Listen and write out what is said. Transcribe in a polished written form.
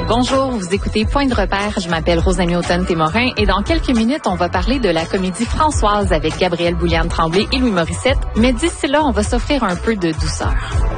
Bonjour, vous écoutez Point de repère. Je m'appelle Rosannie Automne-Témorin et dans quelques minutes, on va parler de la comédie Françoise avec Gabrielle Bouliane-Tremblay et Louis Morissette. Mais d'ici là, on va s'offrir un peu de douceur.